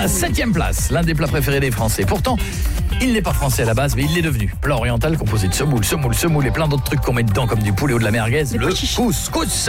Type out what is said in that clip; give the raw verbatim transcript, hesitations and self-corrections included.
la septième place, l'un des plats préférés des Français. Pourtant, il n'est pas français à la base, mais il l'est devenu. Plat oriental composé de semoule, semoule, semoule et plein d'autres trucs qu'on met dedans comme du poulet ou de la merguez, le couscous.